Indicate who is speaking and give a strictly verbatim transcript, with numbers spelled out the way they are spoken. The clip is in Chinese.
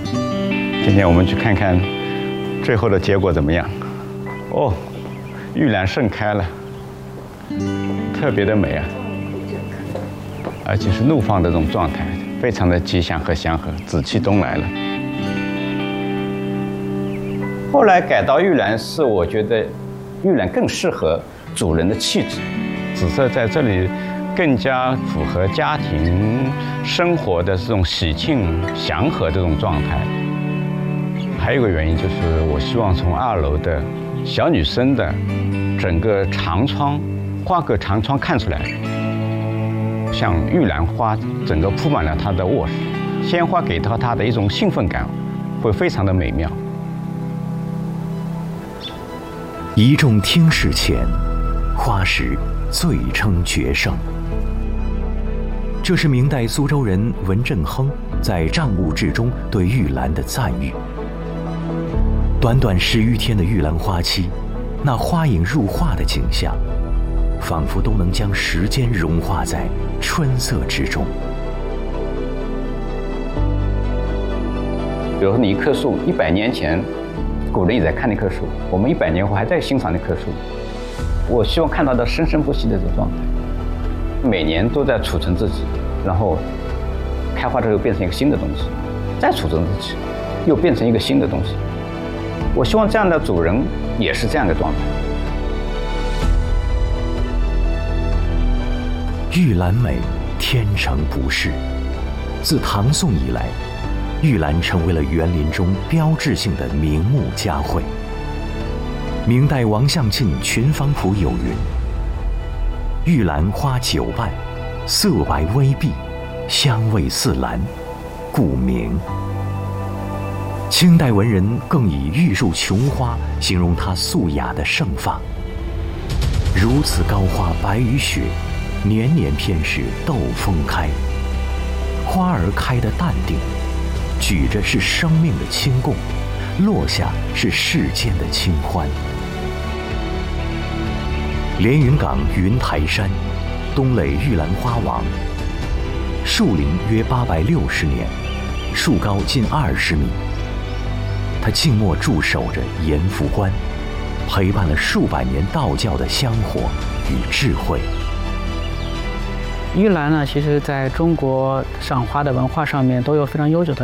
Speaker 1: 今天我们去看看最后的结果怎么样。哦，玉兰盛开了，特别的美啊，而且是怒放的这种状态，非常的吉祥和祥和，紫气东来了。后来改到玉兰是我觉得玉兰更适合主人的气质，紫色在这里更加符合家庭生活的这种喜庆祥和这种状态。还有一个原因就是，我希望从二楼的小女生的整个长窗花格长窗看出来，像玉兰花整个铺满了她的卧室，鲜花给到她的一种兴奋感，会非常的美妙。
Speaker 2: 一众听事前，花时最称绝胜。这是明代苏州人文振亨在《账务志》中对玉兰的赞誉。短短十余天的玉兰花期，那花影入画的景象，仿佛都能将时间融化在春色之中。
Speaker 1: 比如说，你一棵树一百年前，古人也在看那棵树，我们一百年后还在欣赏那棵树。我希望看到它生生不息的这个状态，每年都在储存自己，然后开花之后变成一个新的东西，再储存自己，又变成一个新的东西。我希望这样的主人也是这样的状态。
Speaker 2: 玉兰美，天成不是。自唐宋以来，玉兰成为了园林中标志性的名目佳卉。明代王相庆《群芳谱》有云：“玉兰花九瓣，色白微碧，香味似兰，故名。”清代文人更以玉树琼花形容它素雅的盛放。如此高花白于雪，年年偏是斗风开。花儿开得淡定，举着是生命的清供，落下是世间的清欢。连云港云台山，东垒玉兰花王，树龄约八百六十年，树高近二十米。他静默驻守着严复观，陪伴了数百年道教的香火与智慧。
Speaker 3: 玉兰呢，其实在中国赏花的文化上面都有非常悠久的